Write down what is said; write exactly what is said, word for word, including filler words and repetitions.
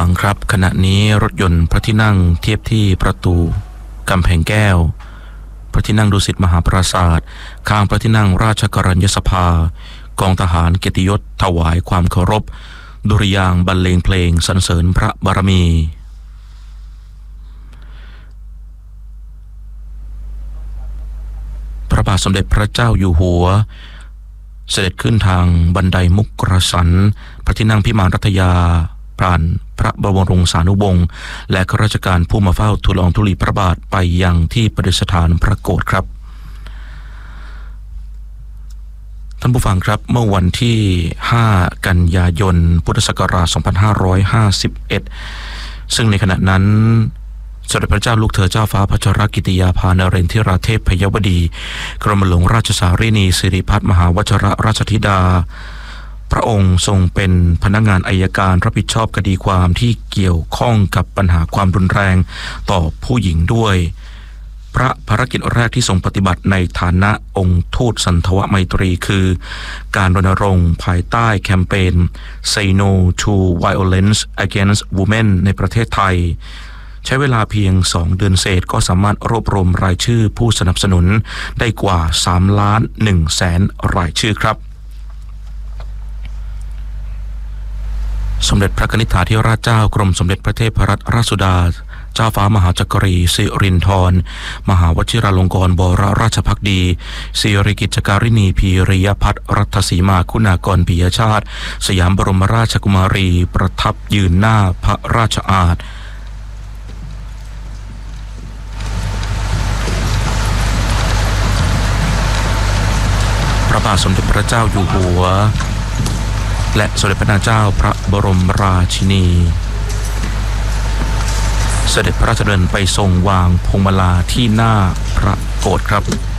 ฟังครับขณะนี้รถยนต์พระที่นั่งเทียบที่ประตูกำแพงแก้วพระที่นั่งดุสิตมหาปราสาทข้างพระที่นั่งราชกรณียสภากองทหารเกียรติยศถวายความเคารพดุริยางค์บรรเลงเพลงสรรเสริญพระบารมีพระบาทสมเด็จพระเจ้าอยู่หัวเสด็จขึ้นทางบันไดมุกกระสันพระที่นั่งพิมานรัตยาผ่านพระบรมวงศานุวงศ์และข้าราชการผู้มาเฝ้าทูลละอองธุลีพระบาทไปยังที่ประดิษฐานพระโกฐครับท่านผู้ฟังครับเมื่อวันที่ห้ากันยายนพุทธศักราชสองพันห้าร้อยห้าสิบเอ็ดซึ่งในขณะนั้นสมเด็จพระเจ้าลูกเธอเจ้าฟ้าพัชรกิติยาภานเรนทิราเทพพยวดีกรมหลวงราชสารีนีสิริพัฒน์มหาวชิรราชธิดาพระองค์ทรงเป็นพนักงานอัยการรับผิดชอบคดีความที่เกี่ยวข้องกับปัญหาความรุนแรงต่อผู้หญิงด้วยพระภารกิจแรกที่ทรงปฏิบัติในฐานะองค์ทูตสันทวไมตรีคือการรณรงค์ภายใต้แคมเปญ Say No to Violence Against Women ในประเทศไทยใช้เวลาเพียงสองเดือนเศษก็สามารถรวบรวมรายชื่อผู้สนับสนุนได้กว่าสามล้านหนึ่งแสนรายชื่อครับสมเด็จพระกนิษฐาธิราชเจ้ากรมสมเด็จพระเทพรัตนราชสุดาเจ้าฟ้ามหาจักรีสิรินธรมหาวชิราลงกรณ์บรราชภักดีสิริกิจการินีพีริยพัฒน์รัตสีมาคุณากรปิยชาติสยามบรมราชกุมารีประทับยืนหน้าพระราชอาณาพระบาทสมเด็จพระเจ้าอยู่หัวและสมเด็จพระนางเจ้าพระบรมราชินีเสด็จพระราชดำเนินไปทรงวางพวงมาลาที่หน้าพระโกฐครับ